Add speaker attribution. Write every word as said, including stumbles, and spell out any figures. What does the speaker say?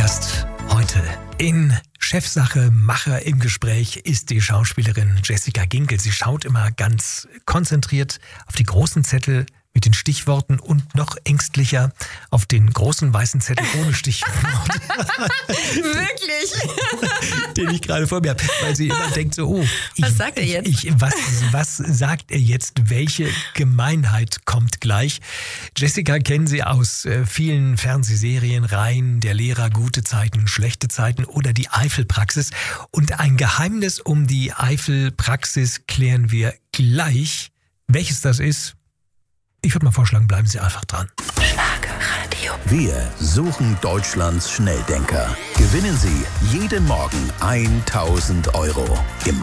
Speaker 1: Gast heute in Chefsache Macher im Gespräch ist die Schauspielerin Jessica Ginkel. Sie schaut immer ganz konzentriert auf die großen Zettel mit den Stichworten und noch ängstlicher auf den großen weißen Zettel ohne Stichwort.
Speaker 2: Wirklich?
Speaker 1: Den ich gerade vor mir habe. Weil sie immer denkt so, oh, ich,
Speaker 2: was sagt er jetzt?
Speaker 1: Ich, ich, was, was sagt er jetzt? Welche Gemeinheit kommt gleich? Jessica kennen Sie aus äh, vielen Fernsehserien, Reihen, Der Lehrer, Gute Zeiten, Schlechte Zeiten oder die Eifelpraxis. Und ein Geheimnis um die Eifelpraxis klären wir gleich. Welches das ist? Ich würde mal vorschlagen, bleiben Sie einfach dran.
Speaker 3: Schlagerradio. Wir suchen Deutschlands Schnelldenker. Gewinnen Sie jeden Morgen tausend Euro. Im